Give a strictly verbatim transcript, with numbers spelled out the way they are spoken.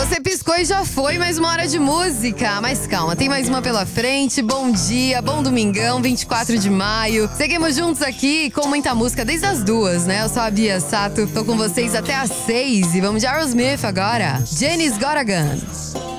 Você piscou e já foi mais uma hora de música. Mas calma, tem mais uma pela frente. Bom dia, bom domingão, vinte e quatro de maio. Seguimos juntos aqui com muita música desde as duas, né? Eu sou a Bia Sato, tô com vocês até às seis. E vamos de Aerosmith agora. Jenny's Got a Gun.